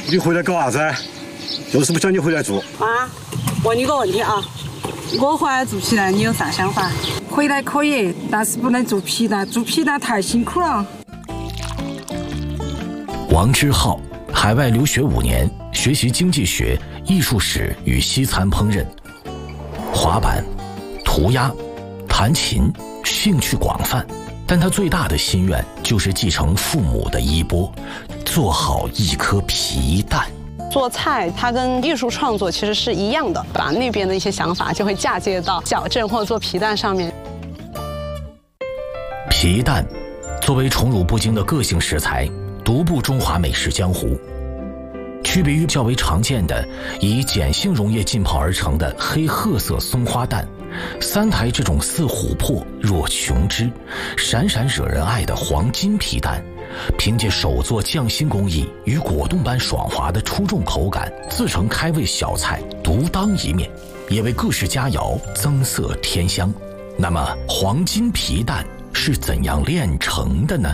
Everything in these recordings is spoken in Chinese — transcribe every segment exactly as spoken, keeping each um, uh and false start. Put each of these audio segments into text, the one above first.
你回来搞啥子？就是不叫你回来做。 啊，问你个问题啊，我回来做皮蛋，你有啥想法？回来可以，但是不能做皮蛋，做皮蛋太辛苦了。 王之浩，海外留学五年，学习经济学、艺术史与西餐烹饪，滑板、涂鸦、弹琴，兴趣广泛。但他最大的心愿就是继承父母的衣钵，做好一颗皮蛋。 做菜，它跟艺术创作其实是一样的，把那边的一些想法就会嫁接到矫正或者做皮蛋上面。 皮蛋作为宠辱不惊的个性食材，独步中华美食江湖。区别于较为常见的以碱性溶液浸泡而成的黑褐色松花蛋，三台这种似琥珀若琼脂、闪闪惹人爱的黄金皮蛋，凭借手做匠心工艺与果冻般爽滑的出众口感，自成开胃小菜，独当一面，也为各式佳肴增色添香。那么，黄金皮蛋是怎样炼成的呢？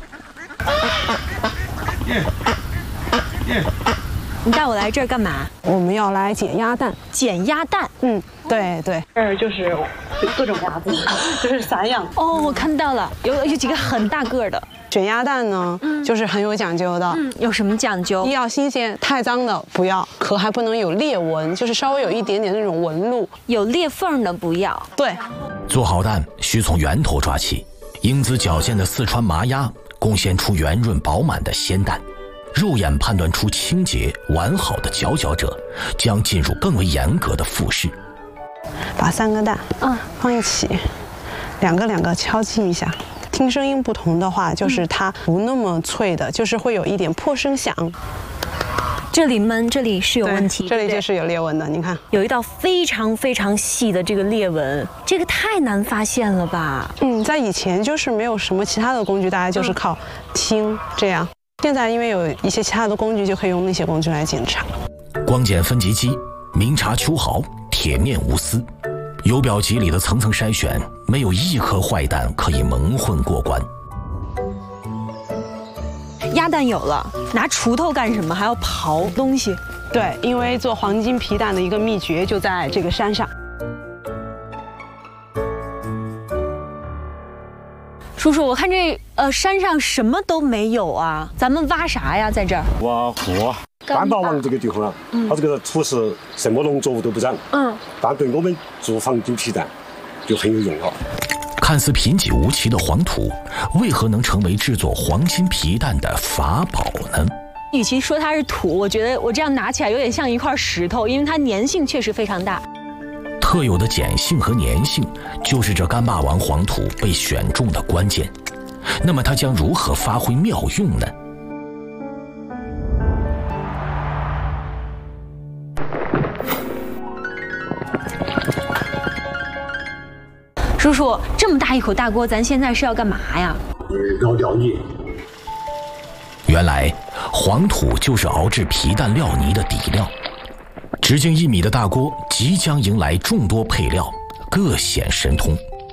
你带我来这儿干嘛？ 我们要来捡鸭蛋。 捡鸭蛋？ 嗯，对对。 这儿就是各种鸭子，就是散养。 哦，我看到了，有有几个很大个的。 选鸭蛋呢，嗯、就是很有讲究的。 嗯，有什么讲究？ 一要新鲜，太脏的不要，壳还不能有裂纹，就是稍微有一点点那种纹路。 有裂缝的不要。 对。 做好蛋需从源头抓起，英姿矫健的四川麻鸭贡献出圆润饱满的鲜蛋。肉眼判断出清洁完好的佼佼者，将进入更为严格的复试。 把三个蛋嗯放一起，两个两个敲击一下。听声音不同的话，就是它不那么脆的，就是会有一点破声响。 这里闷，这里是有问题。 这里就是有裂纹的，你看， 有一道非常非常细的这个裂纹，这个太难发现了吧？ 嗯，在以前就是没有什么其他的工具，大家就是靠听这样。现在因为有一些其他的工具，就可以用那些工具来检查。 光碱分级机，明察秋毫，铁面无私。油表机里的层层筛选，没有一颗坏蛋可以蒙混过关。 鸭蛋有了，拿锄头干什么？还要刨东西。 对，因为做黄金皮蛋的一个秘诀就在这个山上。 叔叔，我看这呃山上什么都没有啊，咱们挖啥呀？在这儿挖湖，干巴王这个地方啊，它这个土是什么农作物都不长，嗯，但对我们做黄金皮蛋就很有用了。 看似贫瘠无奇的黄土，为何能成为制作黄金皮蛋的法宝呢？ 与其说它是土，我觉得我这样拿起来有点像一块石头，因为它粘性确实非常大。 特有的碱性和粘性，就是这干霸王黄土被选中的关键。那么它将如何发挥妙用呢？ 叔叔，这么大一口大锅，咱现在是要干嘛呀？ 熬料泥。 原来黄土就是熬制皮蛋料泥的底料。直径一米的大锅即将迎来众多配料，各显神通。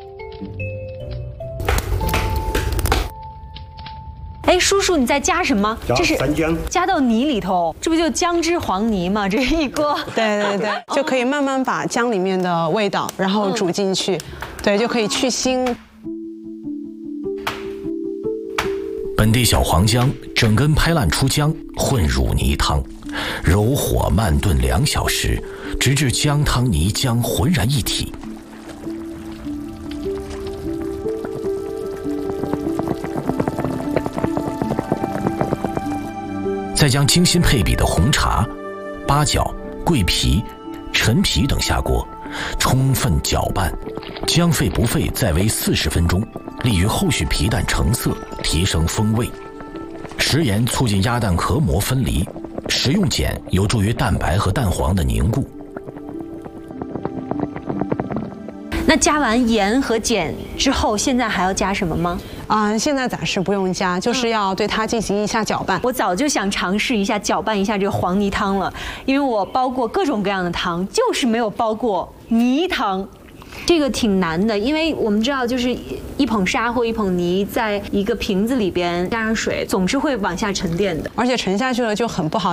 哎，叔叔，你在加什么？ 这是三姜， 加到泥里头，这不就姜汁黄泥吗？这一锅。 对对对，就可以慢慢把姜里面的味道，然后煮进去，对，就可以去腥。 本地小黄姜整根拍烂出浆，混入泥汤，柔火慢炖两小时，直至姜汤泥浆浑然一体。再将精心配比的红茶、八角、桂皮、陈皮等下锅，充分搅拌，姜沸不沸再煨四十分钟，利于后续皮蛋成色，提升风味。食盐促进鸭蛋壳膜分离，食用碱有助于蛋白和蛋黄的凝固。 那加完盐和碱之后，现在还要加什么吗？ 啊、呃，现在暂时不用加，就是要对它进行一下搅拌。 我早就想尝试一下搅拌一下这个黄泥汤了，因为我煲过各种各样的汤，就是没有煲过泥汤。这个挺难的，因为我们知道，就是一捧沙或一捧泥在一个瓶子里边加上水，总是会往下沉淀的， 而且沉下去了就很不好。